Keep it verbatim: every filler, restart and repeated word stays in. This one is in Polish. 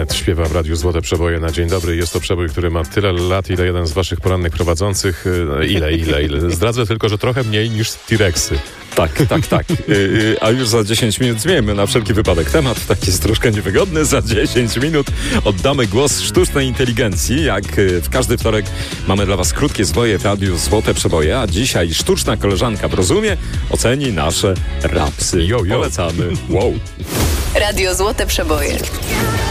Wnet śpiewa w Radiu Złote Przeboje na dzień dobry. Jest to przebój, który ma tyle lat, ile jeden z waszych porannych prowadzących. Ile, ile, ile. Zdradzę tylko, że trochę mniej niż T-Rexy. Tak, tak, tak. Yy, a już za dziesięć minut zmienimy na wszelki wypadek temat. Tak jest troszkę niewygodny. Za dziesięć minut oddamy głos sztucznej inteligencji. Jak w każdy wtorek mamy dla was krótkie zwoje w Radiu Złote Przeboje, a dzisiaj sztuczna koleżanka w rozumie oceni nasze rapsy. Jo, jo. Polecamy. Wow. Radio Złote Przeboje.